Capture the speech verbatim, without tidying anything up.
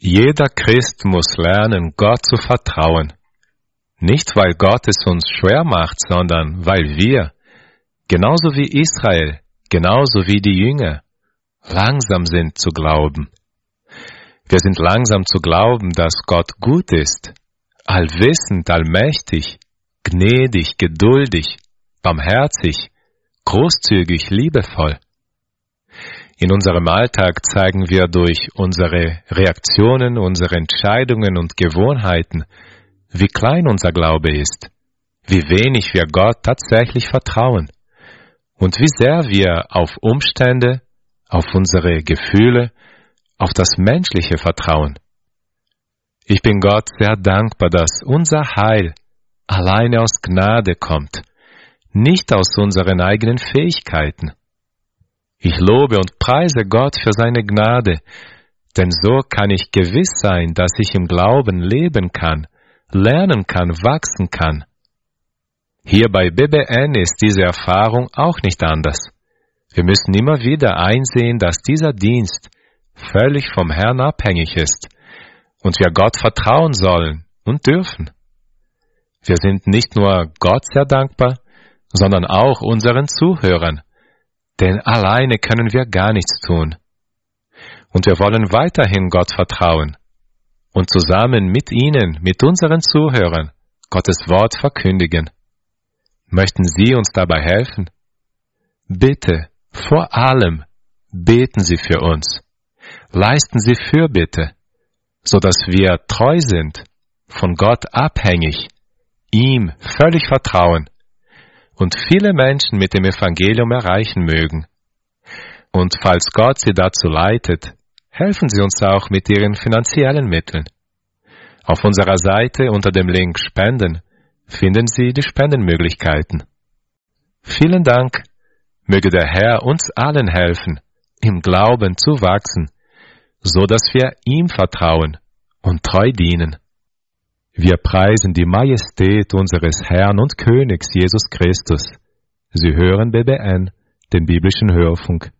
Jeder Christ muss lernen, Gott zu vertrauen. Nicht, weil Gott es uns schwer macht, sondern weil wir, genauso wie Israel, genauso wie die Jünger, langsam sind zu glauben. Wir sind langsam zu glauben, dass Gott gut ist, allwissend, allmächtig, gnädig, geduldig, barmherzig, großzügig, liebevoll. In unserem Alltag zeigen wir durch unsere Reaktionen, unsere Entscheidungen und Gewohnheiten, wie klein unser Glaube ist, wie wenig wir Gott tatsächlich vertrauen und wie sehr wir auf Umstände, auf unsere Gefühle, auf das Menschliche vertrauen. Ich bin Gott sehr dankbar, dass unser Heil alleine aus Gnade kommt, nicht aus unseren eigenen Fähigkeiten. Ich lobe und preise Gott für seine Gnade, denn so kann ich gewiss sein, dass ich im Glauben leben kann, lernen kann, wachsen kann. Hier bei B B N ist diese Erfahrung auch nicht anders. Wir müssen immer wieder einsehen, dass dieser Dienst völlig vom Herrn abhängig ist und wir Gott vertrauen sollen und dürfen. Wir sind nicht nur Gott sehr dankbar, sondern auch unseren Zuhörern, denn alleine können wir gar nichts tun. Und wir wollen weiterhin Gott vertrauen und zusammen mit Ihnen, mit unseren Zuhörern, Gottes Wort verkündigen. Möchten Sie uns dabei helfen? Bitte, vor allem, beten Sie für uns. Leisten Sie Fürbitte, so dass wir treu sind, von Gott abhängig, ihm völlig vertrauen und viele Menschen mit dem Evangelium erreichen mögen. Und falls Gott Sie dazu leitet, helfen Sie uns auch mit Ihren finanziellen Mitteln. Auf unserer Seite unter dem Link Spenden finden Sie die Spendenmöglichkeiten. Vielen Dank, möge der Herr uns allen helfen, im Glauben zu wachsen, so dass wir ihm vertrauen und treu dienen. Wir preisen die Majestät unseres Herrn und Königs Jesus Christus. Sie hören B B N, den biblischen Hörfunk.